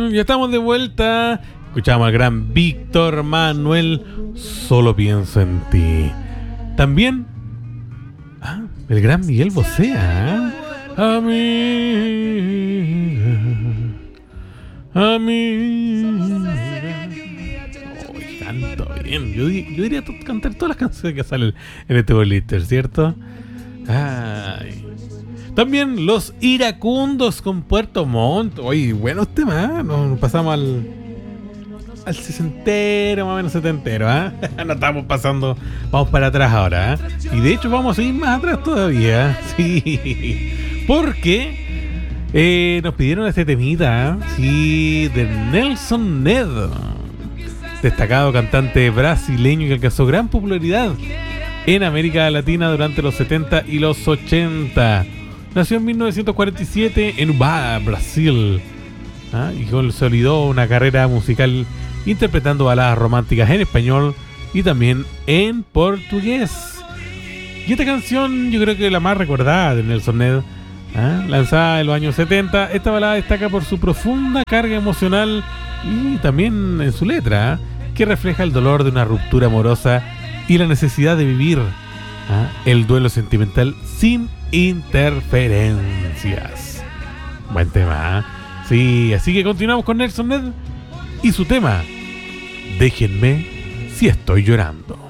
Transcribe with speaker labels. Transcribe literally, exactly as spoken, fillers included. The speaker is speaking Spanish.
Speaker 1: Ya estamos de vuelta. Escuchamos al gran Víctor Manuel, Solo pienso en ti. También ah, el gran Miguel Bosé, ¿eh? Amiga, amiga. Oh, canto bien. Yo, yo diría to- cantar todas las canciones que salen en este bolíster, ¿cierto? Ay. También los iracundos con Puerto Montt. Oye, buenos temas, ¿eh? Nos pasamos al al sesentero, más o menos setentero, ¿eh? No estamos pasando, vamos para atrás ahora, ¿eh? Y de hecho vamos a ir más atrás todavía, sí, porque eh, nos pidieron este temita, ¿eh? Sí, de Nelson Ned, destacado cantante brasileño que alcanzó gran popularidad en América Latina durante los setenta y los ochenta. Nació en mil novecientos cuarenta y siete en Ubá, Brasil, ¿ah? Y consolidó una carrera musical interpretando baladas románticas en español y también en portugués. Y esta canción yo creo que es la más recordada de Nelson Ned, ¿ah? Lanzada en los años setenta, esta balada destaca por su profunda carga emocional y también en su letra, ¿ah? Que refleja el dolor de una ruptura amorosa y la necesidad de vivir, ¿ah? El duelo sentimental sin interferencias. Buen tema, ¿eh? Sí, así que continuamos con Nelson Ned y su tema Déjenme si estoy llorando.